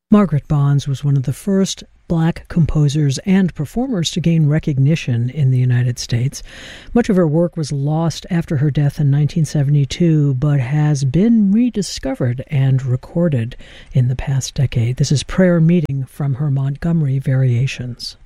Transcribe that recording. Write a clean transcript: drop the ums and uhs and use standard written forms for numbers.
Margaret Bonds was one of the first Black composers and performers to gain recognition in the United States. Much of her work was lost after her death in 1972, but has been rediscovered and recorded in the past decade. This is Prayer Meeting from her Montgomery Variations.